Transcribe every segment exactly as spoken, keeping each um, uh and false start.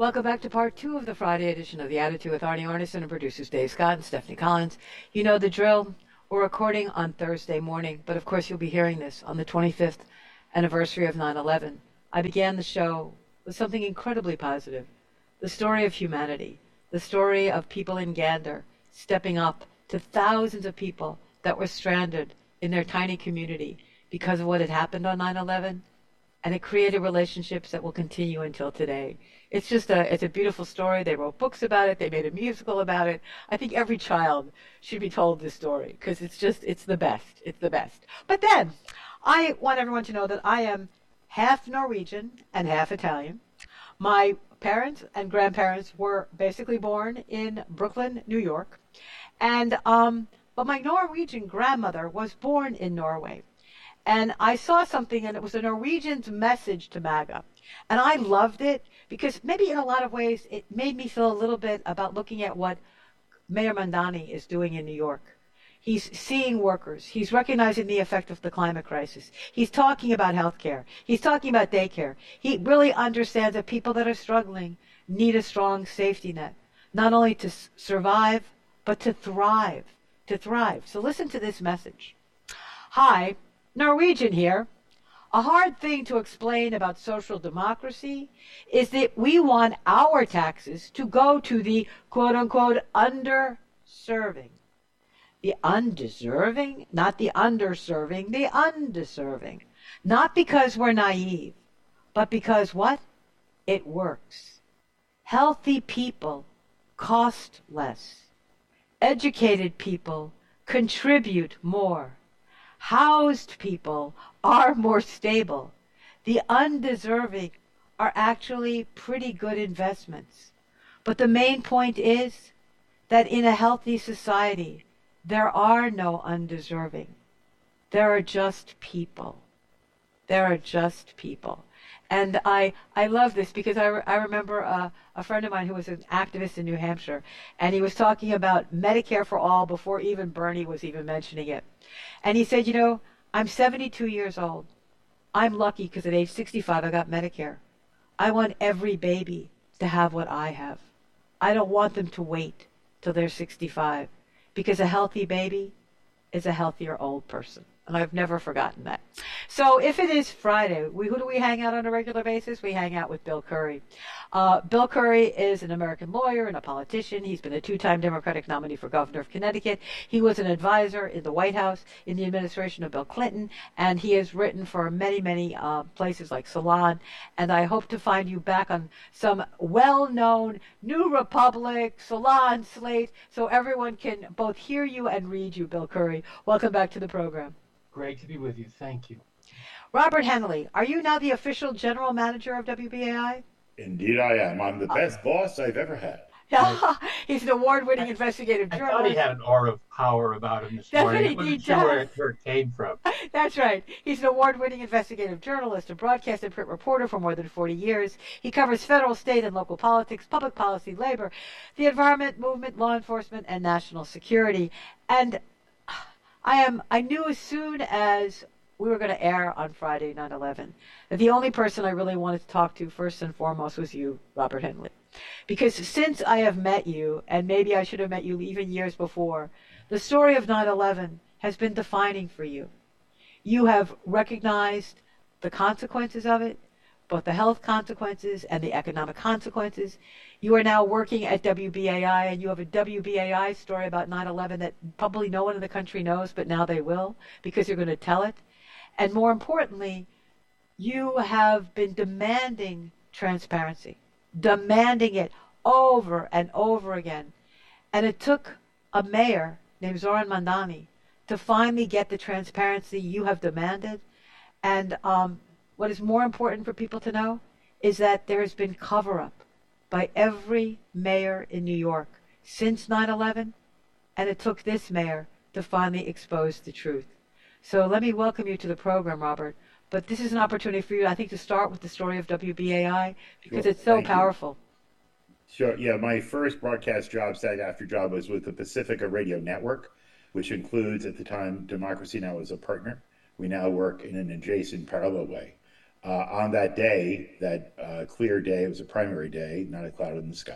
Welcome back to part two of the Friday edition of The Attitude with Arnie Arneson and producers Dave Scott and Stephanie Collins. You know the drill. We're recording on Thursday morning, but of course you'll be hearing this on the twenty-fifth anniversary of nine eleven. I began the show with something incredibly positive. The story of humanity. The story of people in Gander stepping up to thousands of people that were stranded in their tiny community because of what had happened on nine eleven. And it created relationships that will continue until today. It's just a, it's a beautiful story. They wrote books about it. They made a musical about it. I think every child should be told this story because it's just, it's the best. It's the best. But then, I want everyone to know that I am half Norwegian and half Italian. My parents and grandparents were basically born in Brooklyn, New York. And, um, but my Norwegian grandmother was born in Norway. And I saw something, and it was a Norwegian's message to MAGA. And I loved it because maybe in a lot of ways it made me feel a little bit about looking at what Mayor Mamdani is doing in New York. He's seeing workers. He's recognizing the effect of the climate crisis. He's talking about health care. He's talking about daycare. He really understands that people that are struggling need a strong safety net, not only to survive, but to thrive, to thrive. So listen to this message. Hi. Norwegian here. A hard thing to explain about social democracy is that we want our taxes to go to the quote-unquote underserving. The undeserving, not the underserving, the undeserving. Not because we're naive, but because what? It works. Healthy people cost less. Educated people contribute more. Housed people are more stable. The undeserving are actually pretty good investments. But the main point is that in a healthy society, there are no undeserving. There are just people. There are just people. And I, I love this because I, re- I remember a, a friend of mine who was an activist in New Hampshire, and he was talking about Medicare for all before even Bernie was even mentioning it. And he said, you know, I'm seventy-two years old. I'm lucky because at age sixty-five I got Medicare. I want every baby to have what I have. I don't want them to wait till they're sixty-five because a healthy baby is a healthier old person. And I've never forgotten that. So if it is Friday, we, who do we hang out on a regular basis? We hang out with Bill Curry. Uh, Bill Curry is an American lawyer and a politician. He's been a two-time Democratic nominee for governor of Connecticut. He was an advisor in the White House in the administration of Bill Clinton, and he has written for many, many uh, places like Salon. And I hope to find you back on some well-known New Republic, Salon, Slate, so everyone can both hear you and read you, Bill Curry. Welcome back to the program. Great to be with you. Thank you. Robert Henley, are you now the official general manager of W B A I? Indeed I am. I'm the best uh, boss I've ever had. He's an award-winning investigative I journalist. I thought he had an aura of power about him this morning. I wasn't sure where it, where it came from. That's right. He's an award-winning investigative journalist, a broadcast and print reporter for more than forty years. He covers federal, state, and local politics, public policy, labor, the environment movement, law enforcement, and national security. And I am. I knew as soon as we were going to air on Friday, nine eleven, that the only person I really wanted to talk to first and foremost was you, Robert Henley. Because since I have met you, and maybe I should have met you even years before, the story of nine eleven has been defining for you. You have recognized the consequences of it, both the health consequences and the economic consequences. You are now working at W B A I, and you have a W B A I story about nine eleven that probably no one in the country knows, but now they will, because you're going to tell it. And more importantly, you have been demanding transparency, demanding it over and over again. And it took a mayor named Zoran Mamdani to finally get the transparency you have demanded. And um, what is more important for people to know is that there has been cover-up by every mayor in New York since nine eleven, and it took this mayor to finally expose the truth. So let me welcome you to the program, Robert. But this is an opportunity for you, I think, to start with the story of W B A I because Sure. it's so Thank powerful. You. Sure. Yeah, my first broadcast job, sat after job, was with the Pacifica Radio Network, which includes, at the time, Democracy Now! As a partner. We now work in an adjacent parallel way. Uh, on that day, that uh, clear day, it was a primary day, not a cloud in the sky.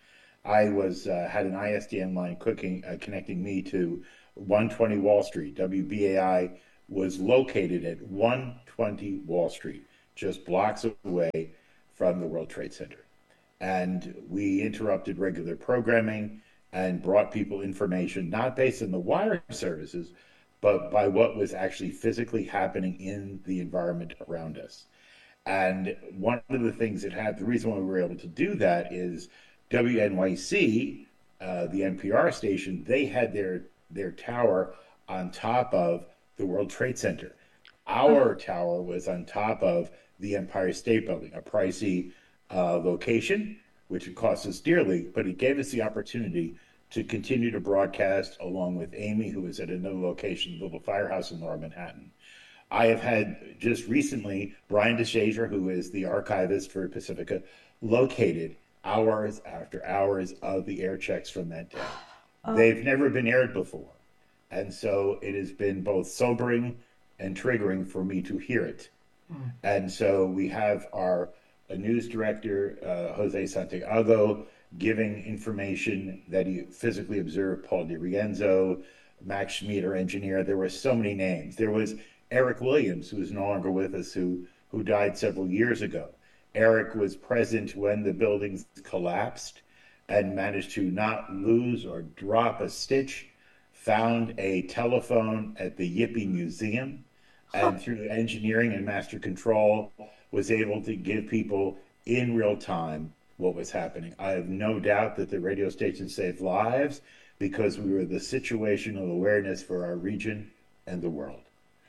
I was uh, had an I S D N line cooking, uh, connecting me to one twenty Wall Street. W B A I was located at one twenty Wall Street, just blocks away from the World Trade Center. And we interrupted regular programming and brought people information, not based on the wire services, but by what was actually physically happening in the environment around us. And one of the things that had the reason why we were able to do that is W N Y C, uh, the N P R station, they had their their tower on top of the World Trade Center. Our tower was on top of the Empire State Building, a pricey uh, location, which it cost us dearly, but it gave us the opportunity to continue to broadcast along with Amy, who was at another location, the little firehouse in Lower Manhattan. I have had just recently Brian DeShazer, who is the archivist for Pacifica, located hours after hours of the air checks from that day. Oh. They've never been aired before. And so it has been both sobering and triggering for me to hear it. Mm. And so we have our a news director, uh, Jose Santiago, giving information that he physically observed, Paul DiRienzo, Max Schmid, our engineer. There were so many names. There was Eric Williams, who is no longer with us, who, who died several years ago. Eric was present when the buildings collapsed and managed to not lose or drop a stitch, found a telephone at the Yippee Museum, and through engineering and master control was able to give people in real time what was happening. I have no doubt that the radio station saved lives because we were the situational awareness for our region and the world.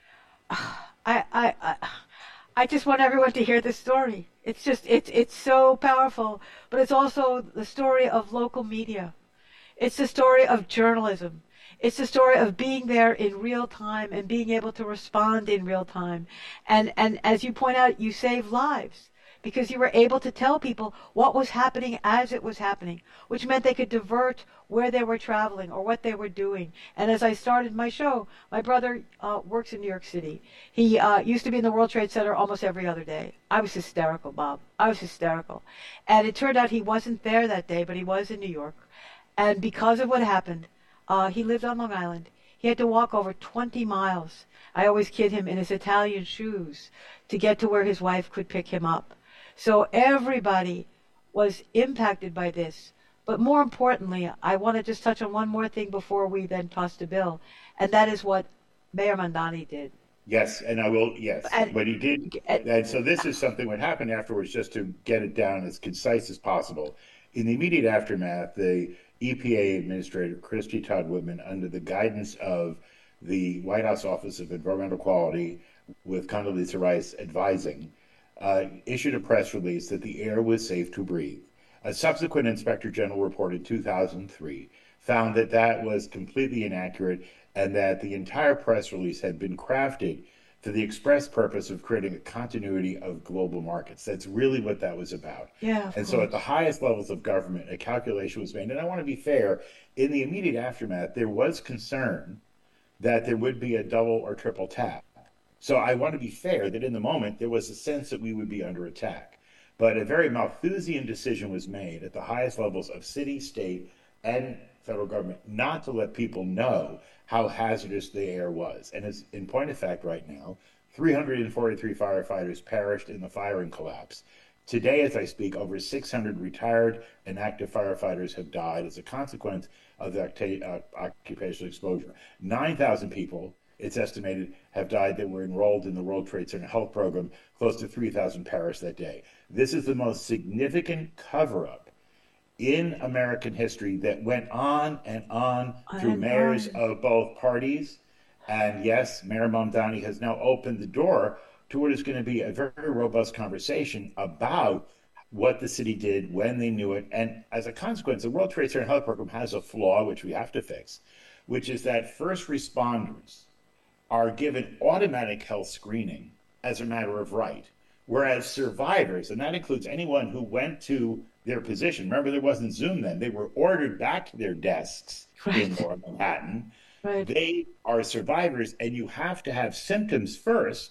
I, I, I, I just want everyone to hear this story. It's just, it's, it's so powerful, but it's also the story of local media. It's the story of journalism. It's the story of being there in real time and being able to respond in real time. And, and as you point out, you save lives because you were able to tell people what was happening as it was happening, which meant they could divert where they were traveling or what they were doing. And as I started my show, my brother uh, works in New York City. He uh, used to be in the World Trade Center almost every other day. I was hysterical, Bob. I was hysterical. And it turned out he wasn't there that day, but he was in New York. And because of what happened, uh, he lived on Long Island. He had to walk over twenty miles. I always kid him in his Italian shoes to get to where his wife could pick him up. So everybody was impacted by this. But more importantly, I want to just touch on one more thing before we then toss to Bill, and that is what Mayor Mamdani did. Yes, and I will, yes, and, what he did. And, and so this is something that happened afterwards, just to get it down as concise as possible. In the immediate aftermath, the E P A Administrator, Christy Todd Whitman, under the guidance of the White House Office of Environmental Quality, with Condoleezza Rice advising, uh, issued a press release that the air was safe to breathe. A subsequent Inspector General report in two thousand three found that that was completely inaccurate and that the entire press release had been crafted for the express purpose of creating a continuity of global markets. That's really what that was about. Yeah, and course. So at the highest levels of government, a calculation was made. And I want to be fair, in the immediate aftermath, there was concern that there would be a double or triple tap. So I want to be fair that in the moment, there was a sense that we would be under attack. But a very Malthusian decision was made at the highest levels of city, state, and federal government not to let people know how hazardous the air was. And as in point of fact right now, three hundred forty-three firefighters perished in the firing collapse. Today, as I speak, over six hundred retired and active firefighters have died as a consequence of the octa- uh, occupational exposure. nine thousand people, it's estimated, have died that were enrolled in the World Trade Center health program. Close to three thousand perished that day. This is the most significant cover-up in American history that went on and on through and mayors on. of both parties. And yes, Mayor Mamdani has now opened the door to what is going to be a very robust conversation about what the city did when they knew it. And as a consequence, the World Trade Center Health Program has a flaw, which we have to fix, which is that first responders are given automatic health screening as a matter of right, whereas survivors, and that includes anyone who went to their position, remember there wasn't Zoom then, they were ordered back to their desks right. in Lower Manhattan. Right. They are survivors, and you have to have symptoms first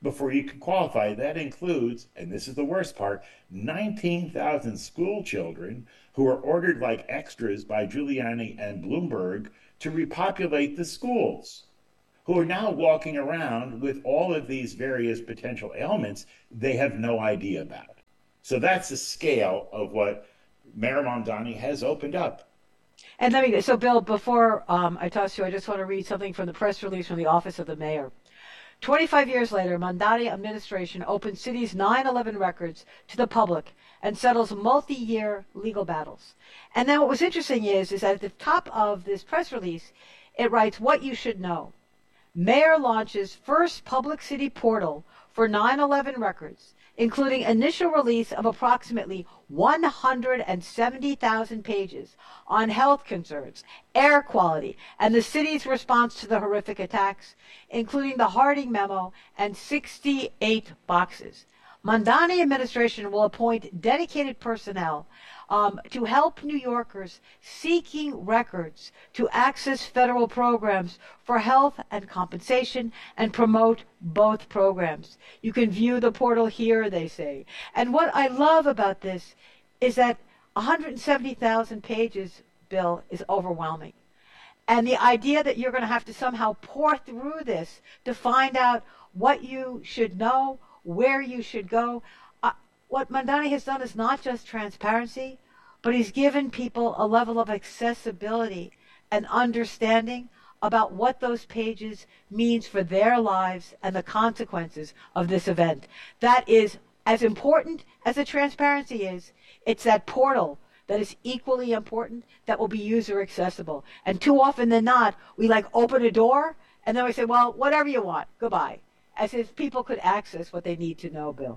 before you can qualify. That includes, and this is the worst part, nineteen thousand school children who are ordered like extras by Giuliani and Bloomberg to repopulate the schools, who are now walking around with all of these various potential ailments they have no idea about. So that's the scale of what Mayor Mamdani has opened up. And let me, so Bill, before um, I toss you, I just want to read something from the press release from the office of the mayor. twenty-five years later, Mamdani administration opens city's nine eleven records to the public and settles multi-year legal battles. And then what was interesting is, is that at the top of this press release, it writes what you should know. Mayor launches first public city portal for nine eleven records, including initial release of approximately one hundred seventy thousand pages on health concerns, air quality, and the city's response to the horrific attacks, including the Harding memo and sixty-eight boxes. Mamdani administration will appoint dedicated personnel um, to help New Yorkers seeking records to access federal programs for health and compensation and promote both programs. You can view the portal here, they say. And what I love about this is that one hundred seventy thousand pages, Bill, is overwhelming. And the idea that you're going to have to somehow pour through this to find out what you should know, where you should go. Uh, what Mamdani has done is not just transparency, but he's given people a level of accessibility and understanding about what those pages means for their lives and the consequences of this event. That is as important as the transparency is. It's that portal that is equally important that will be user accessible. And too often than not, we like open a door and then we say, well, whatever you want, goodbye. As if people could access what they need to know, Bill.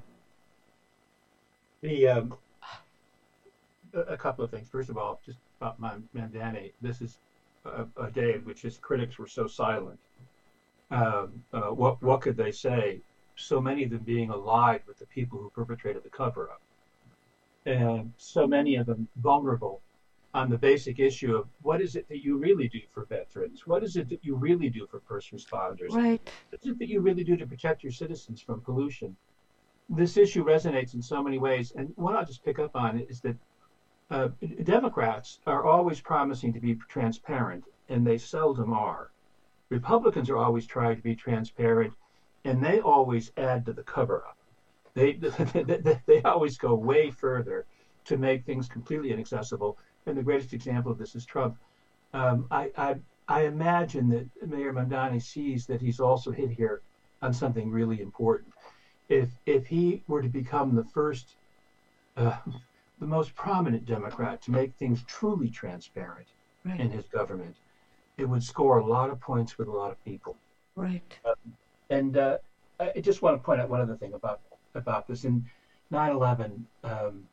The um, a couple of things. First of all, just about Mamdani, this is a, a day in which his critics were so silent. Um, uh, what what could they say? So many of them being allied with the people who perpetrated the cover-up, and so many of them vulnerable on the basic issue of what is it that you really do for veterans? What is it that you really do for first responders? Right. What is it that you really do to protect your citizens from pollution? This issue resonates in so many ways. And what I'll just pick up on is that uh, Democrats are always promising to be transparent, and they seldom are. Republicans are always trying to be transparent, and they always add to the cover-up. They, they, they always go way further to make things completely inaccessible. And the greatest example of this is Trump. Um, I, I, I imagine that Mayor Mamdani sees that he's also hit here on something really important. If if he were to become the first, uh, the most prominent Democrat to make things truly transparent right. in his government, it would score a lot of points with a lot of people. Right. Uh, and uh, I just want to point out one other thing about about this. In nine eleven, um,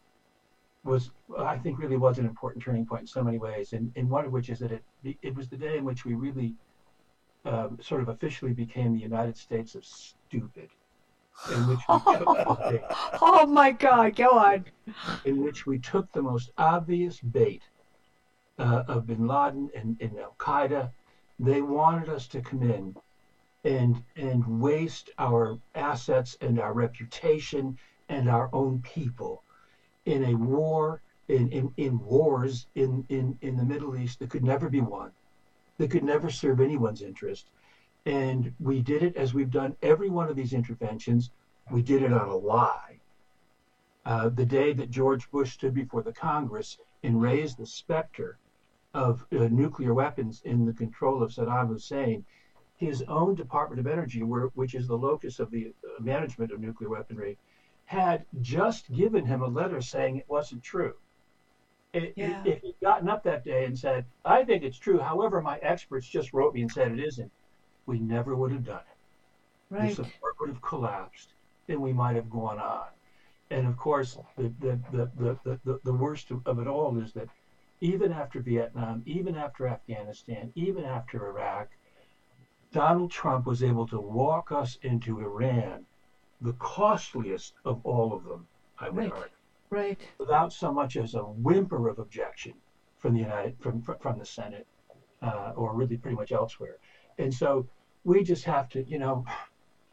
was, I think, really was an important turning point in so many ways, and, and one of which is that it it was the day in which we really um, sort of officially became the United States of stupid, in which we took oh my God, go on. In which we took the most obvious bait uh, of Bin Laden and, and Al Qaeda. They wanted us to come in and and waste our assets and our reputation and our own people in a war, in, in, in wars in, in, in the Middle East that could never be won, that could never serve anyone's interest. And we did it as we've done every one of these interventions. We did it on a lie. Uh, the day that George Bush stood before the Congress and raised the specter of uh, nuclear weapons in the control of Saddam Hussein, his own Department of Energy, where, which is the locus of the uh, management of nuclear weaponry, had just given him a letter saying it wasn't true. It, yeah. If he'd gotten up that day and said, I think it's true, however, my experts just wrote me and said it isn't, we never would have done it. Right. The support would have collapsed, and we might have gone on. And of course, the, the, the, the, the, the worst of it all is that even after Vietnam, even after Afghanistan, even after Iraq, Donald Trump was able to walk us into Iran, the costliest of all of them, I would right. argue, right. without so much as a whimper of objection from the United from from the Senate, uh, or really pretty much elsewhere. And so we just have to, you know,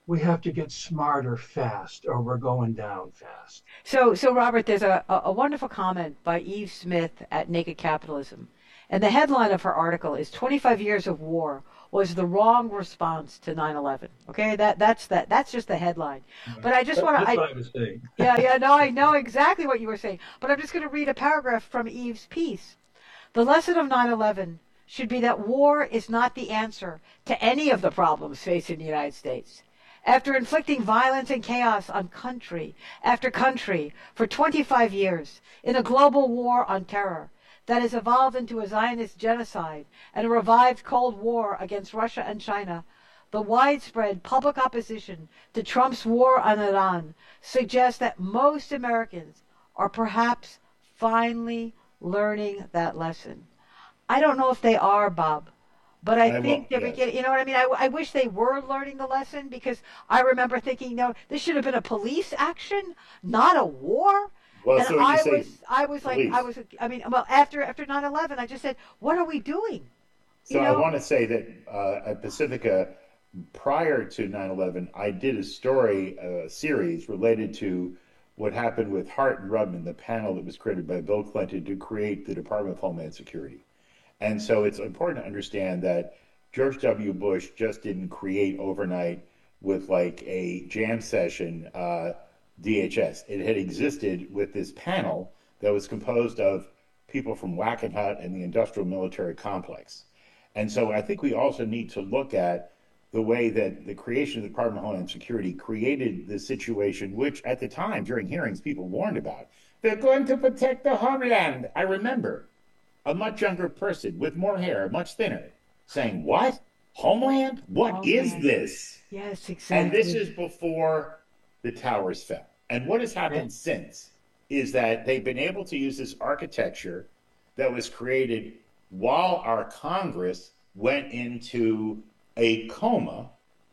we have to get smarter fast, or we're going down fast. So, so Robert, there's a, a, a wonderful comment by Eve Smith at Naked Capitalism. And the headline of her article is twenty-five years of war was the wrong response to nine eleven. Okay, that that's that that's just the headline. But I just That- want to That's I what I was saying. yeah, yeah, no, I know exactly what you were saying. But I'm just going to read a paragraph from Eve's piece. The lesson of nine eleven should be that war is not the answer to any of the problems facing the United States. After inflicting violence and chaos on country after country for twenty-five years in a global war on terror that has evolved into a Zionist genocide and a revived Cold War against Russia and China, the widespread public opposition to Trump's war on Iran suggests that most Americans are perhaps finally learning that lesson. I don't know if they are, Bob, but I I think will, they're yes. beginning. You know what I mean? I, I wish they were learning the lesson because I remember thinking, no, this should have been a police action, not a war. Well, And so when I you say was, I was like, I police, was, I mean, well, after after nine eleven, I just said, what are we doing? so You I know? want to say that uh, at Pacifica, prior to nine eleven, I did a story, a series related to what happened with Hart and Rubman, the panel that was created by Bill Clinton to create the Department of Homeland Security. And so it's important to understand that George W. Bush just didn't create overnight with like a jam session uh, D H S. It had existed with this panel that was composed of people from Wackenhut and the industrial military complex. And so I think we also need to look at the way that the creation of the Department of Homeland Security created the situation, which at the time during hearings people warned about. They're going to protect the homeland. I remember a much younger person with more hair, much thinner, saying, "What? Homeland? What is Homeland. this?" Yes, And this exactly. is before the towers fell. And what has happened since is that they've been able to use this architecture that was created while our Congress went into a coma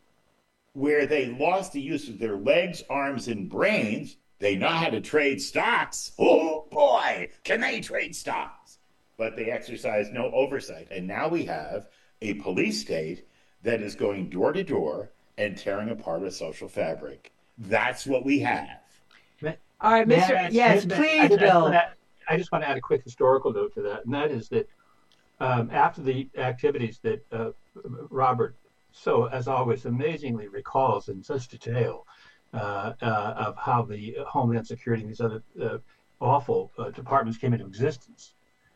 where they lost the use of their legs, arms, and brains. They know how to trade stocks. Oh boy, can they trade stocks? But they exercise no oversight. And now we have a police state that is going door to door and tearing apart a social fabric. That's what we have. May- All right, may I mister add- Yes, may- I please, just- I just Bill. want to add- I just want to add a quick historical note to that, and that is that um, after the activities that uh, Robert, so as always, amazingly recalls in such detail uh, uh, of how the Homeland Security and these other uh, awful uh, departments came into existence.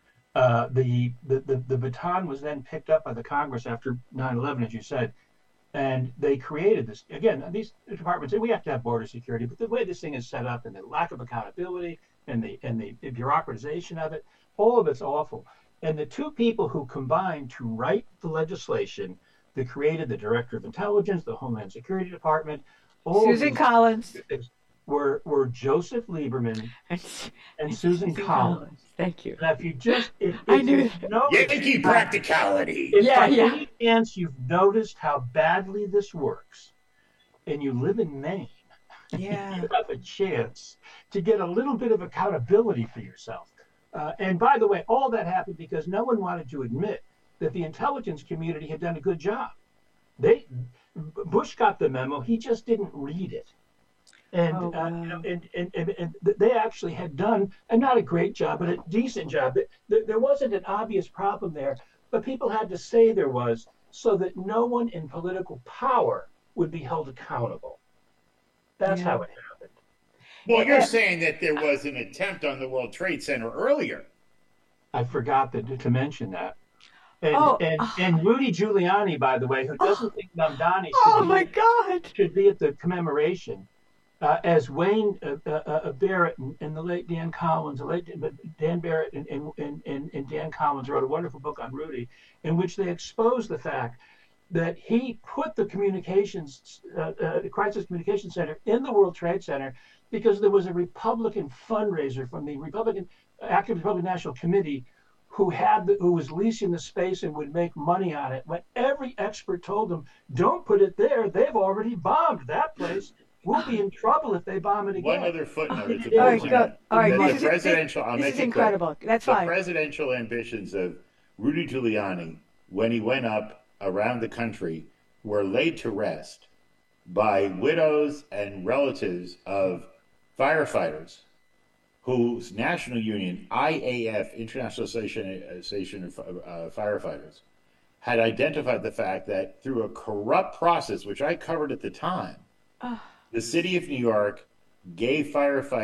Uh, the, the, the, the baton was then picked up by the Congress after nine eleven, as you said, and they created this. Again, these departments, we have to have border security, but the way this thing is set up and the lack of accountability and the, and the bureaucratization of it, all of it's awful. And the two people who combined to write the legislation that created the Director of Intelligence, the Homeland Security Department, all of Susan these Collins. things were, were Joseph Lieberman And, and Susan Collins. Thank you. Now, if you just, if, I if knew you that. know, Yankee practicality. if Yeah, by yeah. any chance you've noticed how badly this works, and you live in Maine, Yeah. you have a chance to get a little bit of accountability for yourself. Uh, and by the way, all that happened because no one wanted to admit that the intelligence community had done a good job. They, Bush got the memo, he just didn't read it. And, Oh, uh, you wow. know, and, and, and, and they actually had done, and not a great job, but a decent job. There, there wasn't an obvious problem there, but people had to say there was so that no one in political power would be held accountable. That's Yeah. how it happened. Well, Yeah. you're saying that there was an attempt on the World Trade Center earlier. I forgot that, to mention that. And, Oh, and, oh. and Rudy Giuliani, by the way, who doesn't think Mamdani should, Oh be, my God. should be at the commemoration, uh, as Wayne uh, uh, uh, Barrett and, and the late Dan Collins, the late Dan Barrett and, and, and, and Dan Collins wrote a wonderful book on Rudy, in which they exposed the fact that he put the communications, uh, uh, the Crisis Communications Center in the World Trade Center because there was a Republican fundraiser from the Republican Active Republican National Committee who had the, who was leasing the space and would make money on it. But every expert told them, "Don't put it there. They've already bombed that place. We'll be in trouble if they bomb it again." One other footnote. It's All right, important go- to note all right, that this the is- presidential, I'll This make is it incredible. quick. That's The fine. presidential ambitions of Rudy Giuliani, when he went up around the country, were laid to rest by widows and relatives of firefighters whose national union, I A F, International Association of uh, Firefighters, had identified the fact that through a corrupt process, which I covered at the time, Oh. the city of New York gave firefighters